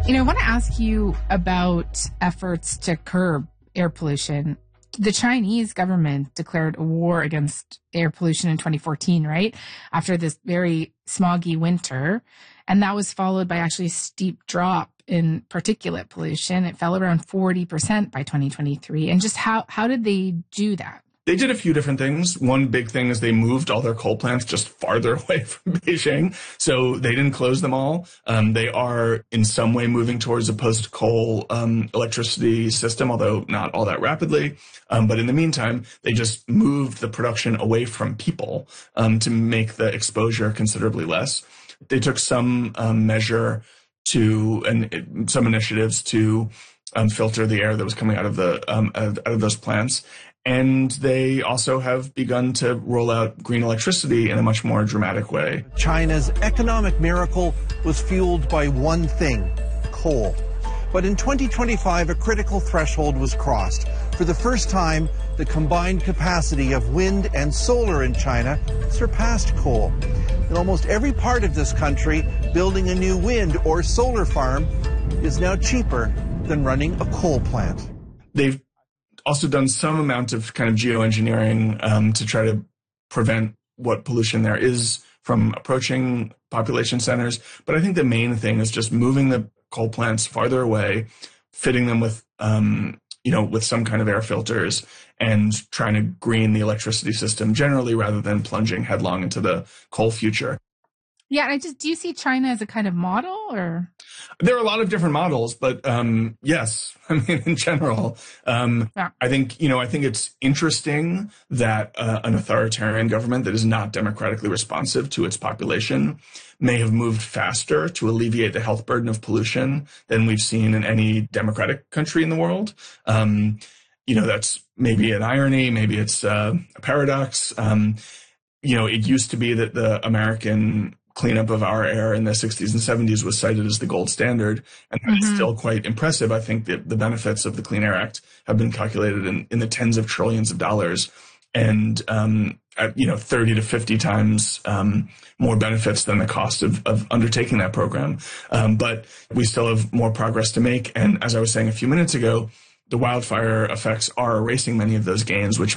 I want to ask you about efforts to curb air pollution. The Chinese government declared a war against air pollution in 2014, right? After this very smoggy winter. And that was followed by actually a steep drop in particulate pollution. It fell around 40% by 2023. And just how did they do that? They did a few different things. One big thing is they moved all their coal plants just farther away from Beijing. So they didn't close them all. They are in some way moving towards a post-coal electricity system, although not all that rapidly. But in the meantime, they just moved the production away from people to make the exposure considerably less. They took some measure and some initiatives to filter the air that was coming out of those plants. And they also have begun to roll out green electricity in a much more dramatic way. China's economic miracle was fueled by one thing, coal. But in 2025, a critical threshold was crossed. For the first time, the combined capacity of wind and solar in China surpassed coal. In almost every part of this country, building a new wind or solar farm is now cheaper than running a coal plant. They've also done some amount of kind of geoengineering to try to prevent what pollution there is from approaching population centers. But I think the main thing is just moving the coal plants farther away, fitting them with some kind of air filters, and trying to green the electricity system generally rather than plunging headlong into the coal future. Yeah, and do you see China as a kind of model, or? There are a lot of different models, but yes, I mean, in general, yeah. I think it's interesting that an authoritarian government that is not democratically responsive to its population may have moved faster to alleviate the health burden of pollution than we've seen in any democratic country in the world. That's maybe an irony, maybe it's a paradox. It used to be that the American cleanup of our air in the 60s and 70s was cited as the gold standard, and that's still quite impressive. I think that the benefits of the Clean Air Act have been calculated in the tens of trillions of dollars, and at 30 to 50 times more benefits than the cost of undertaking that program. But we still have more progress to make, and as I was saying a few minutes ago, the wildfire effects are erasing many of those gains, which